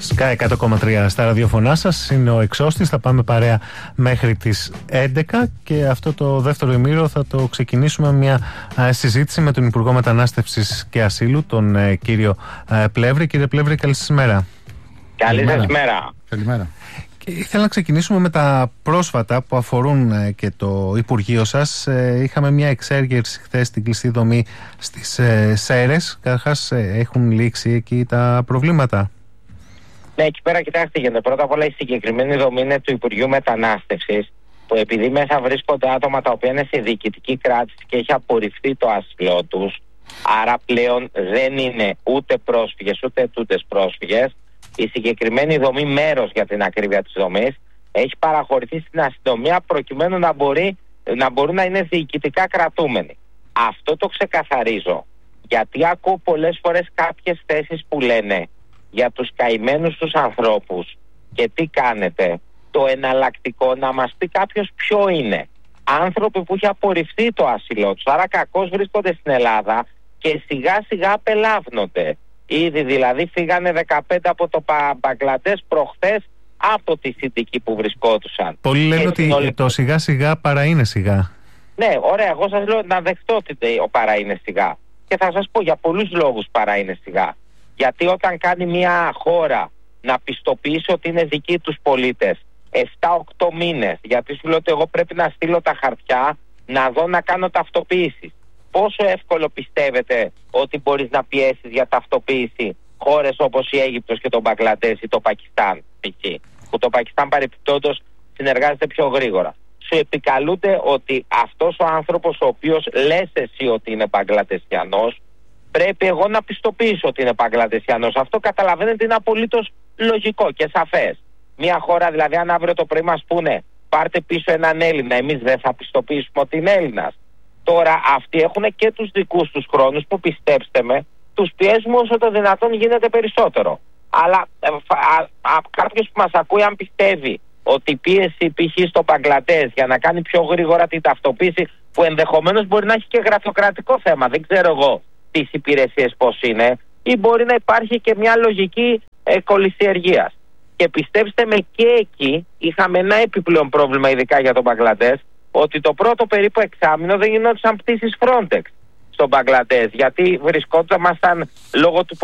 Sky 100,3 στα ραδιοφωνά σας. Είναι ο Εξώστης. Θα πάμε παρέα μέχρι τις 11 και αυτό το δεύτερο ημίρο θα το ξεκινήσουμε μια συζήτηση με τον Υπουργό Μετανάστευσης και Ασύλου, τον κύριο Πλεύρη. Κύριε Πλεύρη, καλή σας μέρα. Καλή σας μέρα. Καλημέρα. Και ήθελα να ξεκινήσουμε με τα πρόσφατα που αφορούν και το Υπουργείο σας. Είχαμε μια εξέργερση χθες στην κλειστή δομή στις Σέρρες. Καταρχάς, έχουν λήξει εκεί τα προβλήματα? Ναι, εκεί πέρα κοιτάξτε, γιατί πρώτα απ' όλα η συγκεκριμένη δομή είναι του Υπουργείου Μετανάστευσης, που επειδή μέσα βρίσκονται άτομα τα οποία είναι σε διοικητική κράτηση και έχει απορριφθεί το άσυλό τους, άρα πλέον δεν είναι ούτε πρόσφυγες ούτε ετούντες πρόσφυγες. Η συγκεκριμένη δομή, μέρος για την ακρίβεια της δομής, έχει παραχωρηθεί στην αστυνομία προκειμένου να μπορούν να είναι διοικητικά κρατούμενοι. Αυτό το ξεκαθαρίζω, γιατί ακούω πολλές φορές κάποιες θέσεις που λένε για τους καημένους τους ανθρώπους και τι κάνετε. Το εναλλακτικό να μας πει κάποιος ποιο είναι. Άνθρωποι που έχει απορριφθεί το άσυλό τους, άρα κακώς βρίσκονται στην Ελλάδα και σιγά σιγά απελάβνονται. Ήδη δηλαδή φύγανε 15 από το Μπαγκλαντές προχθές από τη συνθήκη που βρισκόντουσαν. Πολλοί λένε ότι το σιγά σιγά παρά είναι σιγά. Ναι, ωραία, εγώ σας λέω να δεχτώ ότι ο παρά είναι σιγά. Και θα σας πω για πολλούς λόγους παρά είναι σιγά. Γιατί όταν κάνει μια χώρα να πιστοποιήσει ότι είναι δικοί τους πολίτες 7-8 μήνες, γιατί σου λέω ότι εγώ πρέπει να στείλω τα χαρτιά, να δω να κάνω ταυτοποίηση. Πόσο εύκολο πιστεύετε ότι μπορείς να πιέσεις για ταυτοποίηση χώρες όπως η Αίγυπτος και το Μπαγκλαντές ή το Πακιστάν, εκεί, που το Πακιστάν παρεπιπτόντως συνεργάζεται πιο γρήγορα. Σου επικαλούνται ότι αυτός ο άνθρωπος, ο οποίος λες εσύ ότι είναι Μπαγκλαντεσιανός, πρέπει εγώ να πιστοποιήσω ότι είναι Μπαγκλαντεσιανός. Αυτό καταλαβαίνετε είναι απολύτως λογικό και σαφές. Μια χώρα δηλαδή, αν αύριο το πρωί μας πούνε πάρτε πίσω έναν Έλληνα, εμείς δεν θα πιστοποιήσουμε ότι είναι Έλληνας? Τώρα αυτοί έχουν και τους δικούς τους χρόνους που, πιστέψτε με, τους πιέζουμε όσο το δυνατόν γίνεται περισσότερο. Αλλά κάποιος που μας ακούει, αν πιστεύει ότι η πίεση π.χ. στο Μπαγκλαντές για να κάνει πιο γρήγορα την ταυτοποίηση, που ενδεχομένως μπορεί να έχει και γραφειοκρατικό θέμα, δεν ξέρω εγώ τις υπηρεσίες πώς είναι, ή μπορεί να υπάρχει και μια λογική κολυσιεργίας. Και πιστέψτε με, και εκεί είχαμε ένα επιπλέον πρόβλημα, ειδικά για τον Μπαγκλαντές, ότι το πρώτο περίπου εξάμηνο δεν γινόντουσαν πτήσεις Frontex στον Μπαγκλαντές, γιατί βρισκόντουσαν λόγω του